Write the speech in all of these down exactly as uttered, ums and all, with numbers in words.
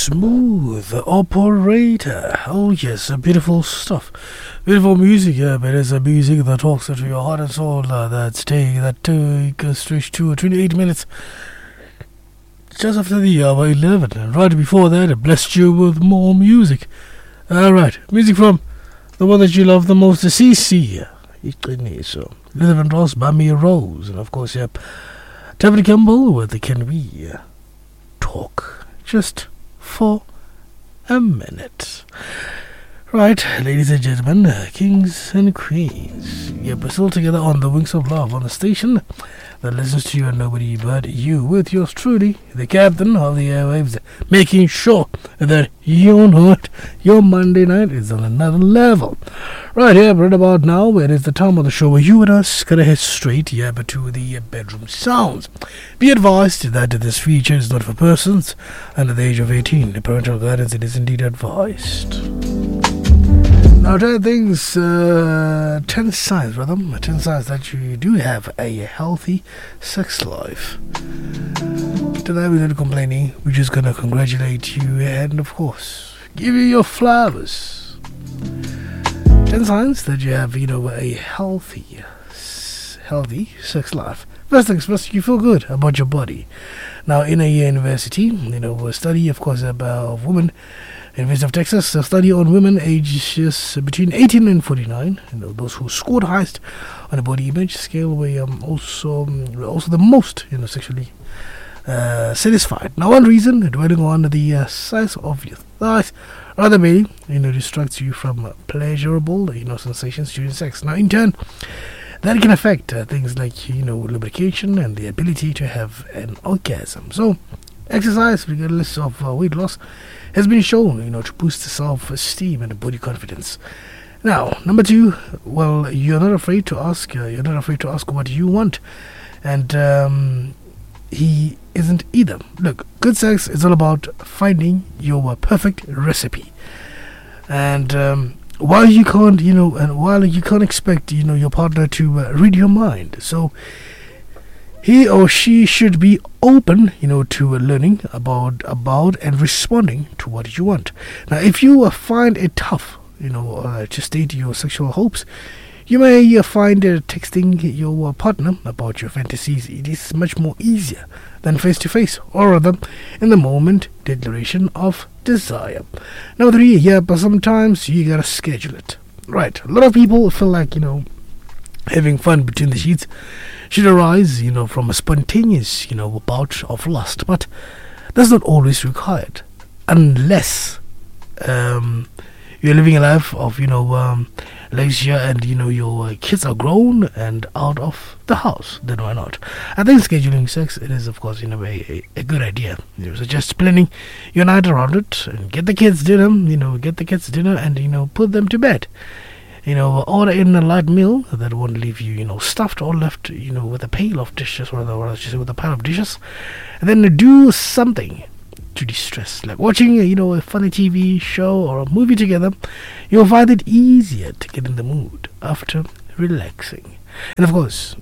Smooth operator. Oh yes, uh, beautiful stuff. Beautiful music, yeah, but it's a music that talks to your heart and soul. Uh, that's taking that take us straight to twenty-eight minutes. Just after the hour eleven. And right before that, it blessed you with more music. Alright, music from the one that you love the most, the C C. So, Luther Vandross, Bammy Rose, and of course, yep, Tiffany Campbell with the Can We uh, Talk just for a minute. Right, ladies and gentlemen, uh, kings and queens, yep, we're still together on the Wings of Love on the station that listens to you and nobody but you, with yours truly, the captain of the airwaves, making sure that you know it, your Monday night is on another level. Right here, right about now, it is the time of the show where you and us gonna head straight, yeah, but to the bedroom sounds. Be advised that this feature is not for persons under the age of eighteen. The parental guidance, it is indeed advised. Now, ten things, uh, ten signs, brother, ten signs that you do have a healthy sex life. Tonight, we're not complaining, we're just gonna congratulate you and, of course, give you your flowers. ten signs that you have, you know, a healthy, healthy sex life. First things first, you feel good about your body. Now, in a university, you know, a study, of course, about women. University of Texas, a study on women ages between eighteen and forty-nine. You know, those who scored highest on the body image scale were um, also um, also the most, you know, sexually uh, satisfied. Now, one reason, dwelling on the uh, size of your thighs, rather mainly, you know, distracts you from uh, pleasurable, you know, sensations during sex. Now, in turn, that can affect uh, things like, you know, lubrication and the ability to have an orgasm. So, exercise, regardless of uh, weight loss, has been shown, you know, to boost self-esteem and body confidence. Now, number two, well, you're not afraid to ask. Uh, you're not afraid to ask what you want, and um, he isn't either. Look, good sex is all about finding your perfect recipe, and um, while you can't, you know, and while you can't expect, you know, your partner to uh, read your mind, so he or she should be open, you know, to uh, learning about about and responding to what you want. Now, if you uh, find it tough, you know, uh, to state your sexual hopes, you may uh, find uh, texting your uh, partner about your fantasies. It is much more easier than face-to-face, or rather, in the moment declaration of desire. Number three, yeah, but sometimes you gotta schedule it. Right, a lot of people feel like, you know, having fun between the sheets should arise, you know, from a spontaneous, you know, bout of lust, but that's not always required, unless um, you're living a life of, you know, um, leisure and, you know, your uh, kids are grown and out of the house. Then why not? I think scheduling sex, it is, of course, in a way, a, a good idea. You know, so just planning your night around it and get the kids dinner, you know, get the kids dinner and, you know, put them to bed. You know, order in a light meal that won't leave you, you know, stuffed or left, you know, with a pail of dishes, or rather, just with a pile of dishes. And then do something to distress, like watching, you know, a funny T V show or a movie together. You'll find it easier to get in the mood after relaxing. And of course,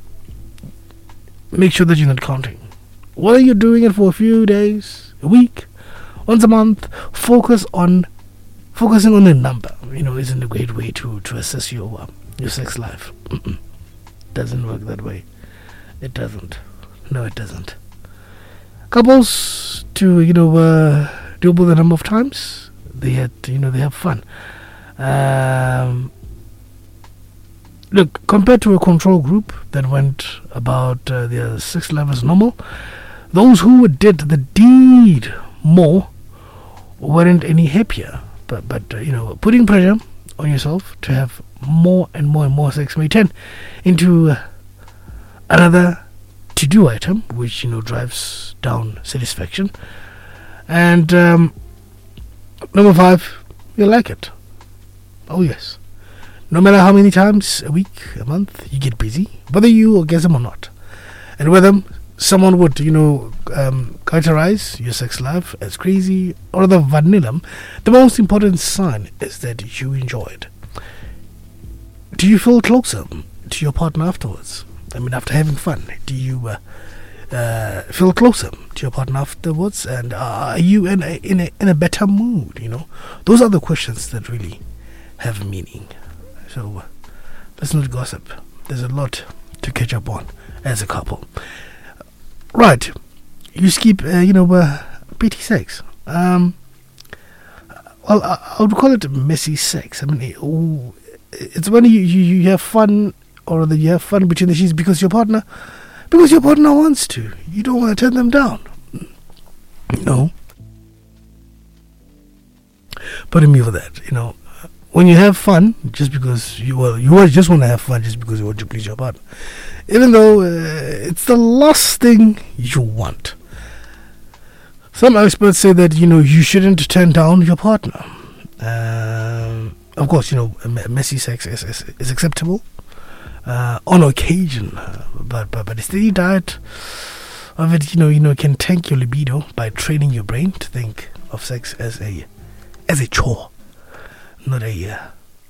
make sure that you're not counting. Whether you're doing it for a few days, a week, once a month, focus on Focusing on the number, you know, isn't a great way to, to assess your uh, your sex life. Mm-mm. Doesn't work that way. It doesn't. No, it doesn't. Couples to, you know, uh, double the number of times they had, you know, they have fun. Um, look, compared to a control group that went about uh, their sex life as normal, those who did the deed more weren't any happier. But, but uh, you know, putting pressure on yourself to have more and more and more sex may turn into uh, another to-do item, which, you know, drives down satisfaction. And um, number five, you like it. Oh, yes. No matter how many times a week, a month, you get busy, whether you orgasm or not. And whether someone would, you know, um, characterize your sex life as crazy or the vanilla, the most important sign is that you enjoy it. Do you feel closer to your partner afterwards? I mean, after having fun, do you uh, uh, feel closer to your partner afterwards, and uh, are you in a, in a in a better mood? You know, those are the questions that really have meaning. So uh, let's not gossip. There's a lot to catch up on as a couple. Right, you skip, uh, you know, uh, petty sex. Um, well, I, I would call it messy sex. I mean, it, oh, it's when you, you you have fun, or that you have fun between the sheets because your partner, because your partner wants to. You don't want to turn them down. No. Pardon me for that. You know, when you have fun, just because you well, you just want to have fun, just because you want to please your partner, even though uh, it's the last thing you want. Some experts say that, you know, you shouldn't turn down your partner. Um, of course, you know, messy sex is, is, is acceptable uh, on occasion, uh, but but but a steady diet of it, you know, you know, can tank your libido by training your brain to think of sex as a as a chore, not a uh,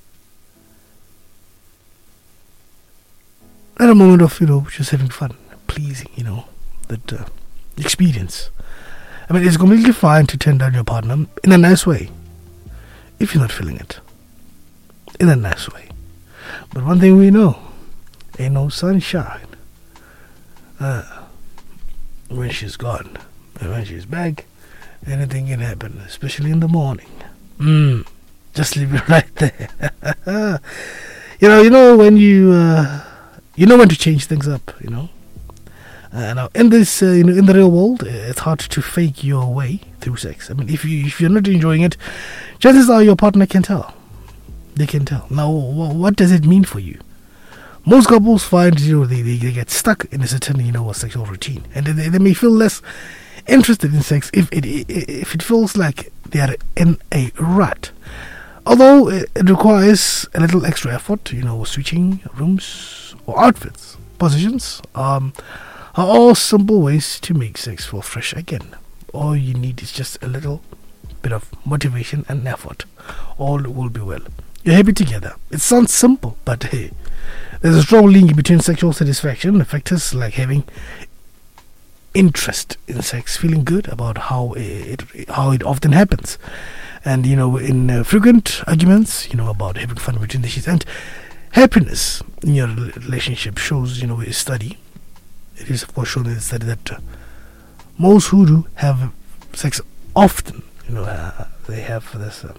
not a moment of, you know, just having fun, pleasing, you know, that uh, experience. I mean, it's completely fine to turn down your partner in a nice way, if you're not feeling it. In a nice way. But one thing we know, ain't no sunshine uh, when she's gone. And when she's back, anything can happen, especially in the morning. Mm, just leave it right there. you know, you know when you, uh, you know when to change things up, you know. Uh, now, in this, uh, you know, in the real world, it's hard to fake your way through sex. I mean, if you if you're not enjoying it, chances are your partner can tell. They can tell. Now, what does it mean for you? Most couples find, you know, they, they, they get stuck in a certain, you know, a sexual routine, and they, they may feel less interested in sex if it if it feels like they are in a rut. Although it requires a little extra effort, you know, switching rooms or outfits, positions. Um. Are all simple ways to make sex feel fresh again. All you need is just a little bit of motivation and effort. All will be well. You're happy together. It sounds simple, but hey, there's a strong link between sexual satisfaction and factors like having interest in sex, feeling good about how it how it often happens, and, you know, in uh, frequent arguments, you know, about having fun between the sheets, and happiness in your relationship shows, you know, a study. It is, of course, shown in the study that uh, most who do have sex often, you know, uh, they have this uh,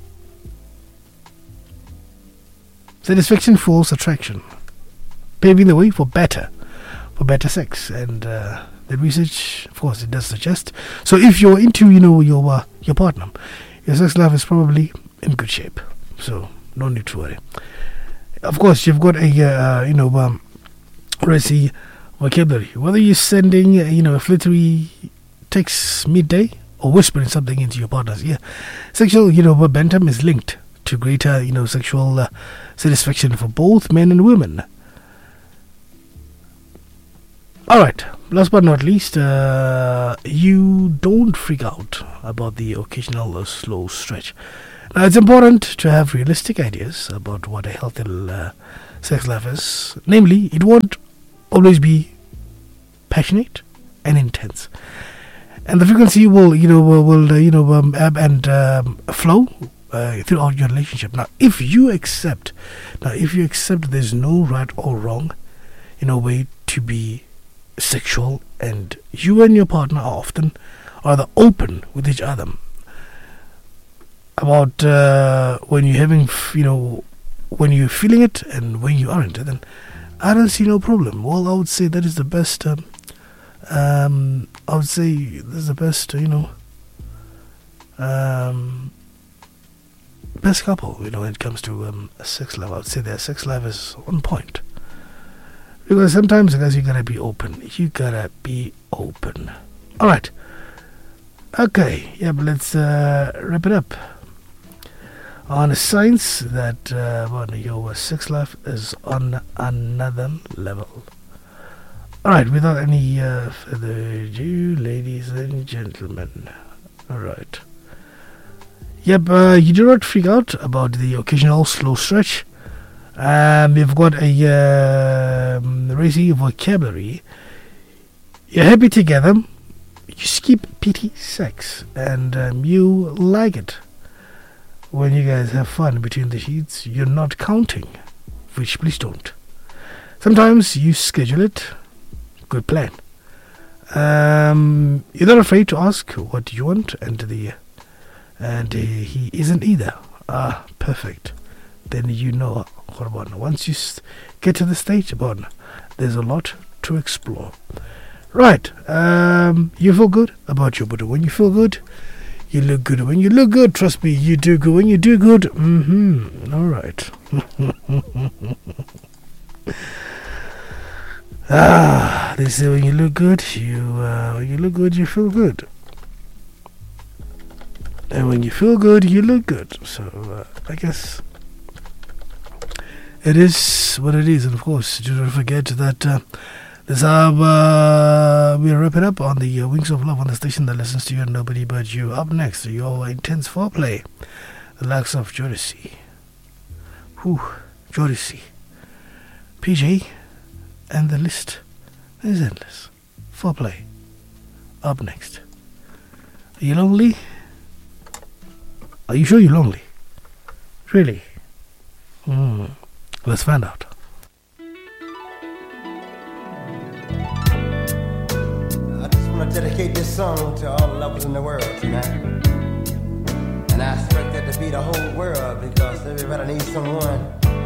satisfaction fuels attraction, paving the way for better, for better sex. And uh, the research, of course, it does suggest. So, if you're into, you know, your uh, your partner, your sex life is probably in good shape. So, no need to worry. Of course, you've got a uh, you know, um, resi vocabulary. Whether you're sending, uh, you know, a flirty text midday or whispering something into your partner's ear, sexual, you know, banter is linked to greater, you know, sexual uh, satisfaction for both men and women. All right. Last but not least, uh, you don't freak out about the occasional uh, slow stretch. Now, it's important to have realistic ideas about what a healthy uh, sex life is. Namely, it won't always be passionate and intense, and the frequency will, you know, will, will uh, you know, um, ebb and um, flow uh, throughout your relationship. Now, if you accept, now if you accept, there's no right or wrong, in a way to be sexual, and you and your partner are often rather open with each other about uh, when you're having, you know, when you're feeling it and when you aren't, then I don't see no problem. Well, I would say that is the best. Um, um, I would say that's the best. You know, um, best couple. You know, when it comes to um, a sex life, I would say their sex life is on point. Because sometimes, guys, you gotta be open. You gotta be open. All right. Okay. Yeah, but let's uh, wrap it up. On a science that uh, well, your sex life is on another level. Alright, without any uh, further ado, ladies and gentlemen. Alright. Yep, uh, you do not freak out about the occasional slow stretch. Um, you've got a uh, racy vocabulary. you're happy together, you skip petty sex, and um, you like it when you guys have fun between the sheets. You're not counting, which please don't. Sometimes you schedule it. Good plan. Um, you're not afraid to ask what you want, and the and uh, he isn't either. Ah, perfect. Then you know, once you get to the stage, there's a lot to explore. Right. Um, you feel good about your body. When you feel good, you look good. When you look good, trust me, you do good. When you do good, mm-hmm. All right. Ah, they say when you look good, you uh, when you look good, you feel good. And when you feel good, you look good. So uh, I guess it is what it is. And of course, do not forget that uh, this hour uh, we wrap it up on the uh, Wings of Love on the station that listens to you and nobody but you. Up next, your intense foreplay, the likes of Jodeci, whew, Jodeci, P J, and the list is endless. Foreplay. Up next. Are you lonely? Are you sure you're lonely? Really? Hmm. Let's find out. I just want to dedicate this song to all the lovers in the world tonight. And I expect that to be the whole world because everybody needs someone